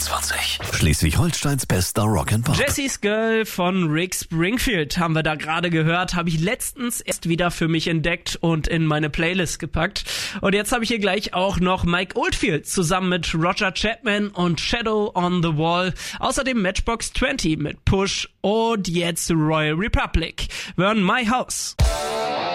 24. Schleswig-Holsteins bester Rock'n'Pop. Jessie's Girl von Rick Springfield haben wir da gerade gehört. Habe ich letztens erst wieder für mich entdeckt und in meine Playlist gepackt. Und jetzt habe ich hier gleich auch noch Mike Oldfield zusammen mit Roger Chapman und Shadow on the Wall. Außerdem Matchbox 20 mit Push und jetzt Royal Republic. Wir hören My House.